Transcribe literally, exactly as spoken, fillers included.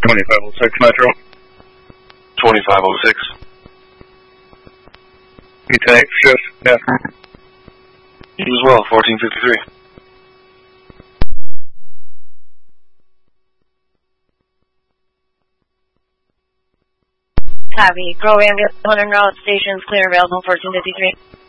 twenty-five oh six Metro. twenty-five oh six. Lieutenant Shift, yeah. You as well, fourteen fifty-three. Copy. Pro ambulance, one en route, stations clear, available fourteen fifty-three.